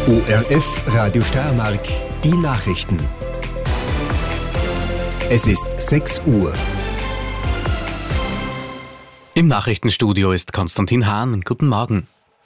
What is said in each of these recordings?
ORF Radio Steiermark, die Nachrichten. Es ist 6 Uhr. Im Nachrichtenstudio ist Konstantin Hahn. Guten Morgen.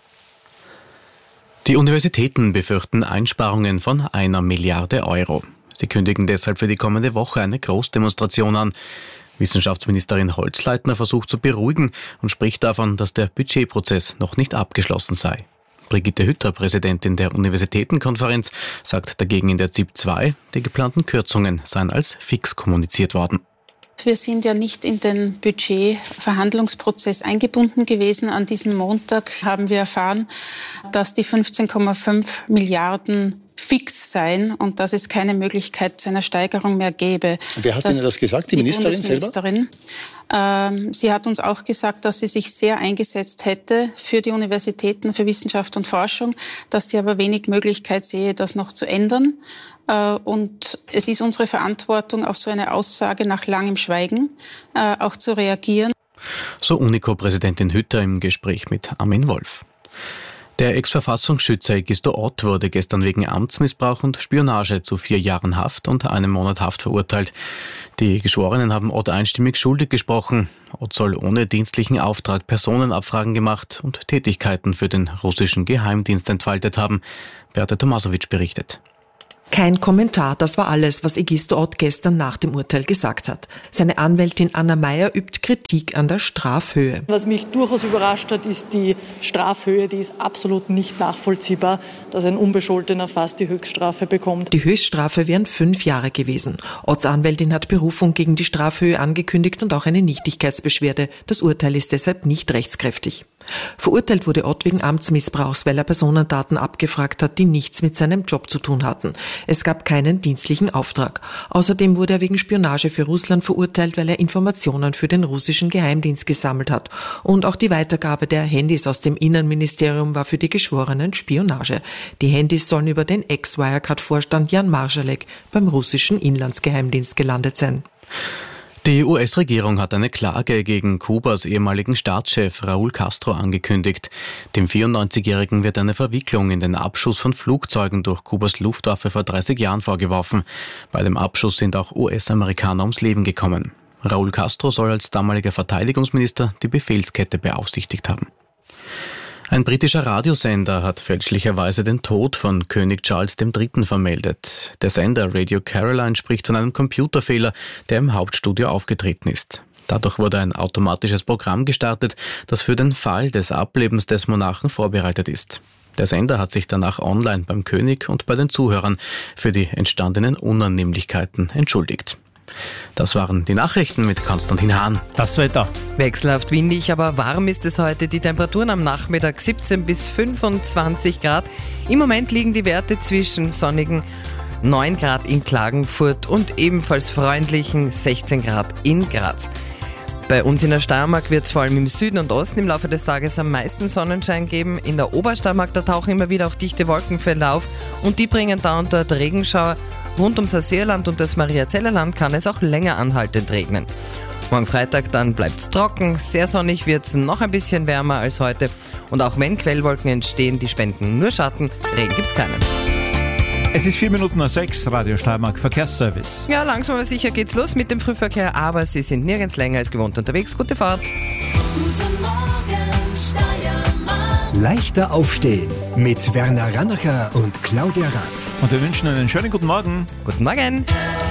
Die Universitäten befürchten Einsparungen von 1 Milliarde Euro. Sie kündigen deshalb für die kommende Woche eine Großdemonstration an. Wissenschaftsministerin Holzleitner versucht zu beruhigen und spricht davon, dass der Budgetprozess noch nicht abgeschlossen sei. Brigitte Hütter, Präsidentin der Universitätenkonferenz, sagt dagegen in der ZIP 2, die geplanten Kürzungen seien als fix kommuniziert worden. Wir sind ja nicht in den Budgetverhandlungsprozess eingebunden gewesen. An diesem Montag haben wir erfahren, dass die 15,5 Milliarden fix seien und dass es keine Möglichkeit zu einer Steigerung mehr gäbe. Wer hat Ihnen das gesagt? Die Ministerin selber? Sie hat uns auch gesagt, dass sie sich sehr eingesetzt hätte für die Universitäten, für Wissenschaft und Forschung, dass sie aber wenig Möglichkeit sehe, das noch zu ändern. Und es ist unsere Verantwortung, auf so eine Aussage nach langem Schweigen auch zu reagieren. So UNICO-Präsidentin Hütter im Gespräch mit Armin Wolf. Der Ex-Verfassungsschützer Egisto Ott wurde gestern wegen Amtsmissbrauch und Spionage zu 4 Jahren Haft und 1 Monat Haft verurteilt. Die Geschworenen haben Ott einstimmig schuldig gesprochen. Ott soll ohne dienstlichen Auftrag Personenabfragen gemacht und Tätigkeiten für den russischen Geheimdienst entfaltet haben. Beate Tomasowitsch berichtet. Kein Kommentar, das war alles, was Egisto Ott gestern nach dem Urteil gesagt hat. Seine Anwältin Anna Meyer übt Kritik an der Strafhöhe. Was mich durchaus überrascht hat, ist die Strafhöhe. Die ist absolut nicht nachvollziehbar, dass ein Unbescholtener fast die Höchststrafe bekommt. Die Höchststrafe wären 5 Jahre gewesen. Otts Anwältin hat Berufung gegen die Strafhöhe angekündigt und auch eine Nichtigkeitsbeschwerde. Das Urteil ist deshalb nicht rechtskräftig. Verurteilt wurde Ott wegen Amtsmissbrauchs, weil er Personendaten abgefragt hat, die nichts mit seinem Job zu tun hatten. Es gab keinen dienstlichen Auftrag. Außerdem wurde er wegen Spionage für Russland verurteilt, weil er Informationen für den russischen Geheimdienst gesammelt hat. Und auch die Weitergabe der Handys aus dem Innenministerium war für die Geschworenen Spionage. Die Handys sollen über den Ex-Wirecard-Vorstand Jan Marschalek beim russischen Inlandsgeheimdienst gelandet sein. Die US-Regierung hat eine Klage gegen Kubas ehemaligen Staatschef Raúl Castro angekündigt. Dem 94-Jährigen wird eine Verwicklung in den Abschuss von Flugzeugen durch Kubas Luftwaffe vor 30 Jahren vorgeworfen. Bei dem Abschuss sind auch US-Amerikaner ums Leben gekommen. Raúl Castro soll als damaliger Verteidigungsminister die Befehlskette beaufsichtigt haben. Ein britischer Radiosender hat fälschlicherweise den Tod von König Charles III. Vermeldet. Der Sender Radio Caroline spricht von einem Computerfehler, der im Hauptstudio aufgetreten ist. Dadurch wurde ein automatisches Programm gestartet, das für den Fall des Ablebens des Monarchen vorbereitet ist. Der Sender hat sich danach online beim König und bei den Zuhörern für die entstandenen Unannehmlichkeiten entschuldigt. Das waren die Nachrichten mit Konstantin Hahn. Das Wetter. Wechselhaft windig, aber warm ist es heute. Die Temperaturen am Nachmittag 17 bis 25 Grad. Im Moment liegen die Werte zwischen sonnigen 9 Grad in Klagenfurt und ebenfalls freundlichen 16 Grad in Graz. Bei uns in der Steiermark wird es vor allem im Süden und Osten im Laufe des Tages am meisten Sonnenschein geben. In der Obersteiermark, da tauchen immer wieder auch dichte Wolkenfelder auf und die bringen da und dort Regenschauer. Rund ums Assierland und das Mariazellerland kann es auch länger anhaltend regnen. Morgen Freitag dann bleibt es trocken, sehr sonnig wird es, noch ein bisschen wärmer als heute. Und auch wenn Quellwolken entstehen, die spenden nur Schatten, Regen gibt's keinen. Es ist 4:06, Radio Steiermark Verkehrsservice. Ja, langsam aber sicher geht's los mit dem Frühverkehr, aber Sie sind nirgends länger als gewohnt unterwegs. Gute Fahrt. Guten Morgen, Steiermark. Leichter aufstehen mit Werner Rannacher und Claudia Rath. Und wir wünschen einen schönen guten Morgen. Guten Morgen.